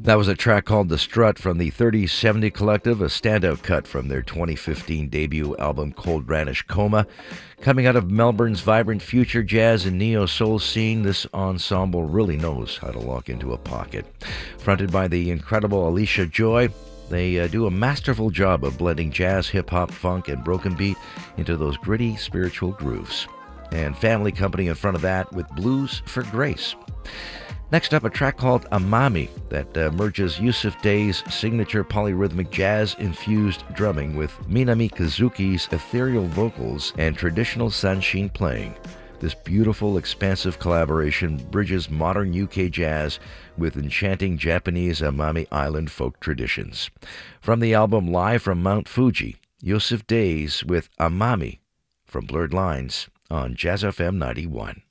That was a track called The Strut from the 3070 Collective, a standout cut from their 2015 debut album Cold Ranish Coma. Coming out of Melbourne's vibrant future jazz and neo-soul scene, this ensemble really knows how to lock into a pocket. Fronted by the incredible Alicia Joy, they do a masterful job of blending jazz, hip-hop, funk, and broken beat into those gritty spiritual grooves. And Family Company in front of that with Blues for Grace. Next up, a track called Amami that merges Yusuf Day's signature polyrhythmic jazz-infused drumming with Minami Kazuki's ethereal vocals and traditional Sanshin playing. This beautiful, expansive collaboration bridges modern UK jazz with enchanting Japanese Amami Island folk traditions. From the album Live from Mount Fuji, Yusuf Days with Amami from Blurred Lines on Jazz FM 91.